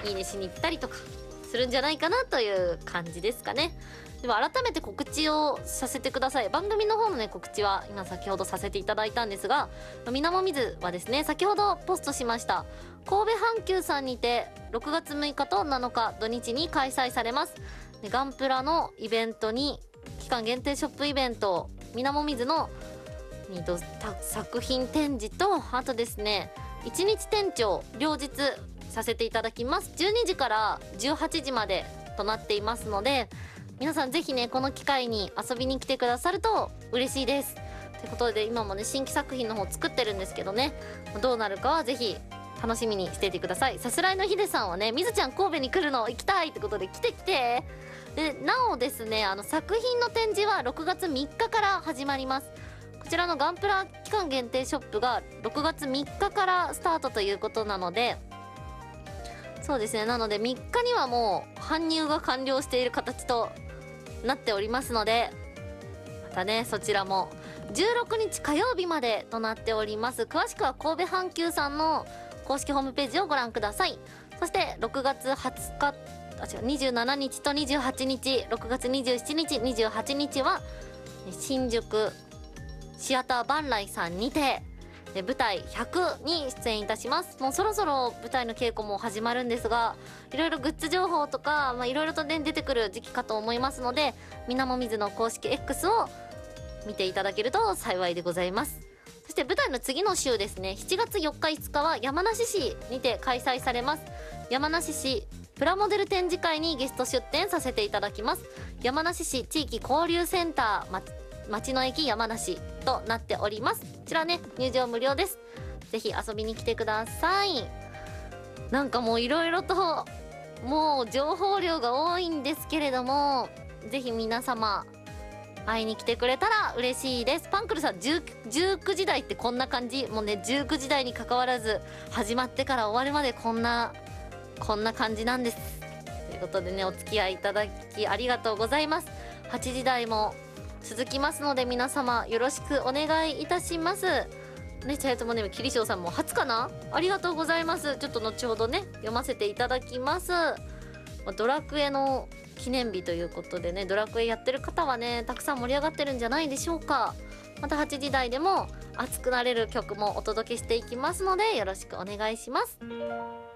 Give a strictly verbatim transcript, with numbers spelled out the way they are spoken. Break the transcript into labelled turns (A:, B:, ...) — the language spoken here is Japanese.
A: いいねしに行ったりとかするんじゃないかなという感じですかね。では改めて告知をさせてください。番組の方のね告知は今先ほどさせていただいたんですが、みなもみずはですね、先ほどポストしました神戸阪急さんにてろくがつむいかとなのか土日に開催されますでガンプラのイベントに期間限定ショップイベント、みなもみずのにど作品展示と、あとですねいちにち店長両日させていただきます。じゅうにじからじゅうはちじまでとなっていますので、皆さんぜひねこの機会に遊びに来てくださると嬉しいです。ということで今もね新規作品の方作ってるんですけどね、どうなるかはぜひ楽しみにしていてください。さすらいのひでさんはね、みずちゃん神戸に来るの行きたいってことで来て来て。でなおですね、あの作品の展示はろくがつみっかから始まります。こちらのガンプラ期間限定ショップがろくがつみっかからスタートということなので、そうですね、なのでみっかにはもう搬入が完了している形となっておりますので、またねそちらもじゅうろくにち火曜日までとなっております。詳しくは神戸阪急さんの公式ホームページをご覧ください。そしてろくがつはつか、あ違うにじゅうしちにちとにじゅうはちにち、ろくがつにじゅうしちにちにじゅうはちにちは新宿シアター万来さんにて舞台ひゃくに出演いたします。もうそろそろ舞台の稽古も始まるんですが、いろいろグッズ情報とか、まあ、いろいろとね出てくる時期かと思いますので、みなもみずの公式 X を見ていただけると幸いでございます。そして舞台の次の週ですね、しちがつよっかいつかは山梨市にて開催されます。山梨市プラモデル展示会にゲスト出展させていただきます。山梨市地域交流センター、ま、町の駅山梨となっております。こちらね入場無料です。ぜひ遊びに来てください。なんかもういろいろともう情報量が多いんですけれども、ぜひ皆様会いに来てくれたら嬉しいです。パンクルさんじゅうくじ台ってこんな感じ？もうねじゅうくじ台に関わらず始まってから終わるまでこんなこんな感じなんです。ということでねお付き合いいただきありがとうございます。はちじ台も続きますので皆様よろしくお願いいたします。ね、チャイトもね、キリショウさんも初かな？ありがとうございます。ちょっと後ほどね、読ませていただきます。ドラクエの記念日ということでね、ドラクエやってる方はね、たくさん盛り上がってるんじゃないでしょうか。またはちじ台でも熱くなれる曲もお届けしていきますので、よろしくお願いします。